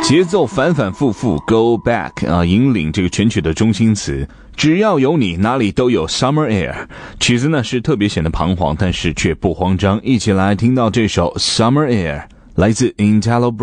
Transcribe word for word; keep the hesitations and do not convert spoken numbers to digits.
节奏反反复复 Go back 啊，引领这个全曲的中心词，只要有你哪里都有 Summer Air。 曲子呢是特别显得彷徨，但是却不慌张。一起来听到这首 Summer Air， 来自 Italo Brown。